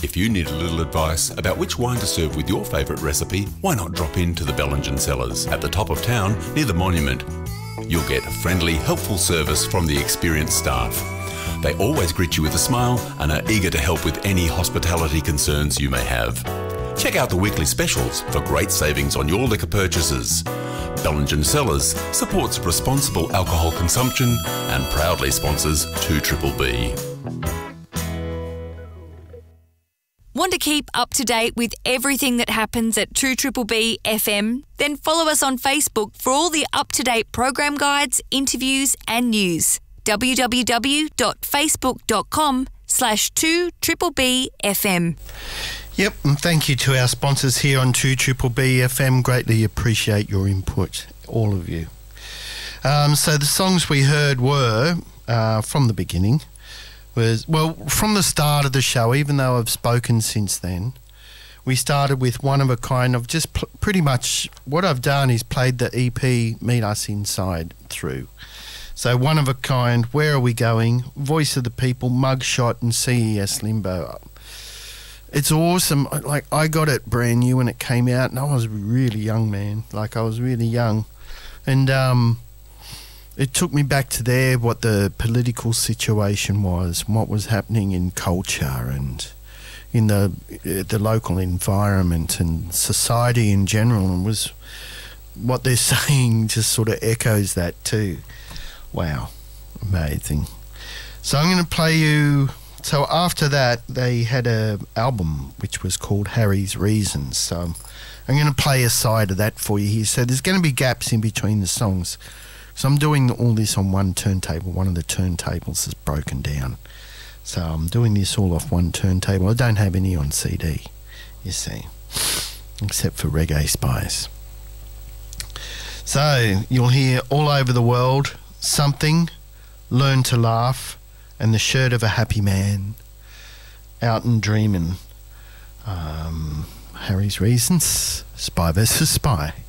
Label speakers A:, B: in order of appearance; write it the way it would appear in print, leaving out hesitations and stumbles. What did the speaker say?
A: If you need a little advice about which wine to serve with your favourite recipe, why not drop into the Bellingen Cellars at the top of town near the monument. You'll get friendly, helpful service from the experienced staff. They always greet you with a smile and are eager to help with any hospitality concerns you may have. Check out the weekly specials for great savings on your liquor purchases. Bellingen Cellars supports responsible alcohol consumption and proudly sponsors 2BBB.
B: Want to keep up to date with everything that happens at 2BBB FM? Then follow us on Facebook for all the up-to-date program guides, interviews and news. www.facebook.com/2BBB FM.
C: Yep, and thank you to our sponsors here on 2BBB FM. Greatly appreciate your input, all of you. So the songs we heard were, from the beginning, from the start of the show, even though I've spoken since then, we started with One of a Kind. I've just pretty much, what I've done is played the EP Meet Us Inside through. So One of a Kind, Where Are We Going, Voice of the People, Mugshot and CES Limbo. It's awesome. Like, I got it brand new when it came out, and I was really young, man. Like, I was really young. And it took me back to there, what the political situation was, what was happening in culture and in the local environment and society in general, and was what they're saying just sort of echoes that too. Wow, amazing. So I'm going to play you... So after that, they had an album which was called Harry's Reasons. So I'm going to play a side of that for you here. So there's going to be gaps in between the songs. So I'm doing all this on one turntable. One of the turntables is broken down. So I'm doing this all off one turntable. I don't have any on CD, you see, except for Reggae Spice. So you'll hear All Over the World, Something, Learn to Laugh, and The Shirt of a Happy Man, Out and Dreamin', Harry's Reasons, Spy vs. Spy.